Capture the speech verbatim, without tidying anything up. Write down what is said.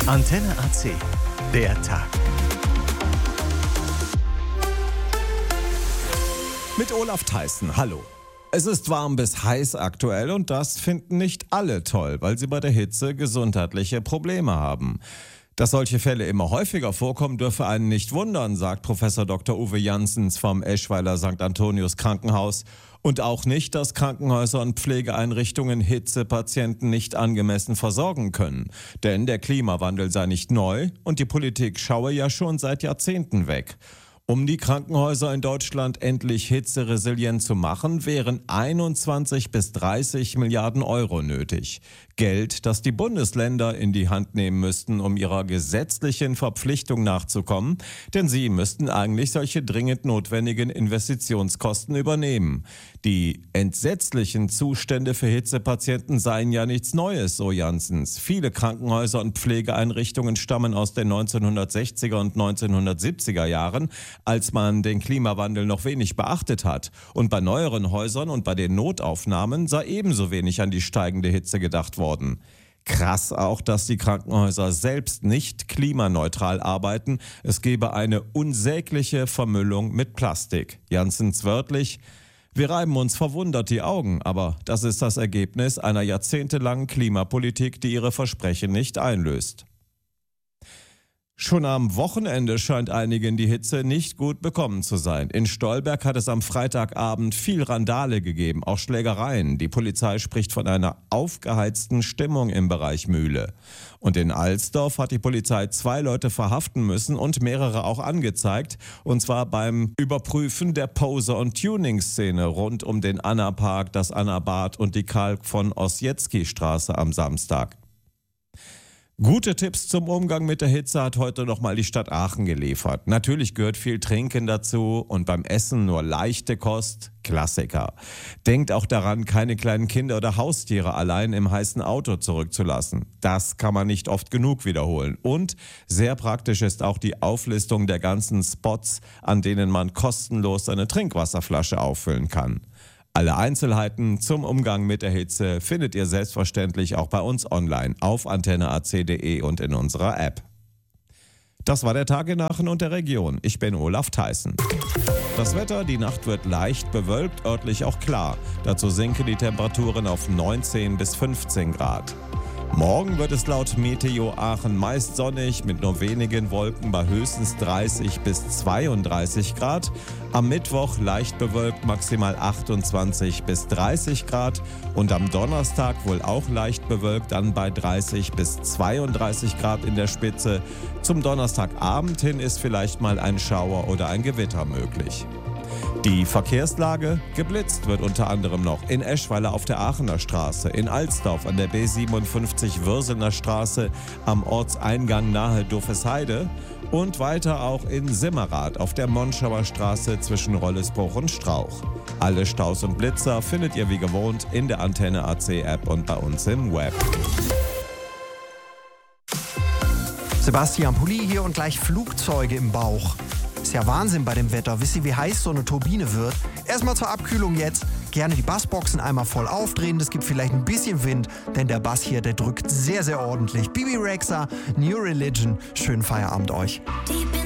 Antenne A C, der Tag. Mit Olaf Theissen, hallo. Es ist warm bis heiß aktuell und das finden nicht alle toll, weil sie bei der Hitze gesundheitliche Probleme haben. Dass solche Fälle immer häufiger vorkommen, dürfe einen nicht wundern, sagt Professor Doktor Uwe Janssens vom Eschweiler Sankt Antonius Krankenhaus. Und auch nicht, dass Krankenhäuser und Pflegeeinrichtungen Hitzepatienten nicht angemessen versorgen können. Denn der Klimawandel sei nicht neu und die Politik schaue ja schon seit Jahrzehnten weg. Um die Krankenhäuser in Deutschland endlich hitzeresilient zu machen, wären einundzwanzig bis dreißig Milliarden Euro nötig. Geld, das die Bundesländer in die Hand nehmen müssten, um ihrer gesetzlichen Verpflichtung nachzukommen, denn sie müssten eigentlich solche dringend notwendigen Investitionskosten übernehmen. Die entsetzlichen Zustände für Hitzepatienten seien ja nichts Neues, so Janssens. Viele Krankenhäuser und Pflegeeinrichtungen stammen aus den neunzehnhundertsechziger und neunzehnhundertsiebziger Jahren, als man den Klimawandel noch wenig beachtet hat. Und bei neueren Häusern und bei den Notaufnahmen sei ebenso wenig an die steigende Hitze gedacht worden. Krass auch, dass die Krankenhäuser selbst nicht klimaneutral arbeiten. Es gebe eine unsägliche Vermüllung mit Plastik. Janssens wörtlich: Wir reiben uns verwundert die Augen, aber das ist das Ergebnis einer jahrzehntelangen Klimapolitik, die ihre Versprechen nicht einlöst. Schon am Wochenende scheint einigen die Hitze nicht gut bekommen zu sein. In Stolberg hat es am Freitagabend viel Randale gegeben, auch Schlägereien. Die Polizei spricht von einer aufgeheizten Stimmung im Bereich Mühle. Und in Alsdorf hat die Polizei zwei Leute verhaften müssen und mehrere auch angezeigt. Und zwar beim Überprüfen der Poser- und Tuning-Szene rund um den Anna-Park, das Anna-Bad und die Karl von Ossietzky-Straße am Samstag. Gute Tipps zum Umgang mit der Hitze hat heute nochmal die Stadt Aachen geliefert. Natürlich gehört viel Trinken dazu und beim Essen nur leichte Kost. Klassiker. Denkt auch daran, keine kleinen Kinder oder Haustiere allein im heißen Auto zurückzulassen. Das kann man nicht oft genug wiederholen. Und sehr praktisch ist auch die Auflistung der ganzen Spots, an denen man kostenlos eine Trinkwasserflasche auffüllen kann. Alle Einzelheiten zum Umgang mit der Hitze findet ihr selbstverständlich auch bei uns online auf antenne a c punkt de und in unserer App. Das war der Tag in Aachen und der Region. Ich bin Olaf Theissen. Das Wetter, die Nacht wird leicht bewölkt, örtlich auch klar. Dazu sinken die Temperaturen auf neunzehn bis fünfzehn Grad. Morgen wird es laut Meteo Aachen meist sonnig mit nur wenigen Wolken bei höchstens dreißig bis zweiunddreißig Grad. Am Mittwoch leicht bewölkt, maximal achtundzwanzig bis dreißig Grad. Und am Donnerstag wohl auch leicht bewölkt, dann bei dreißig bis zweiunddreißig Grad in der Spitze. Zum Donnerstagabend hin ist vielleicht mal ein Schauer oder ein Gewitter möglich. Die Verkehrslage: Geblitzt wird unter anderem noch in Eschweiler auf der Aachener Straße, in Alsdorf an der B siebenundfünfzig Würsener Straße am Ortseingang nahe Dufesheide und weiter auch in Simmerath auf der Monschauer Straße zwischen Rollesbruch und Strauch. Alle Staus und Blitzer findet ihr wie gewohnt in der Antenne A C App und bei uns im Web. Sebastian Pulli hier und gleich Flugzeuge im Bauch. Ist ja Wahnsinn bei dem Wetter. Wisst ihr, wie heiß so eine Turbine wird? Erstmal zur Abkühlung jetzt. Gerne die Bassboxen einmal voll aufdrehen. Das gibt vielleicht ein bisschen Wind, denn der Bass hier, der drückt sehr, sehr ordentlich. Bibi Rexha, New Religion. Schönen Feierabend euch.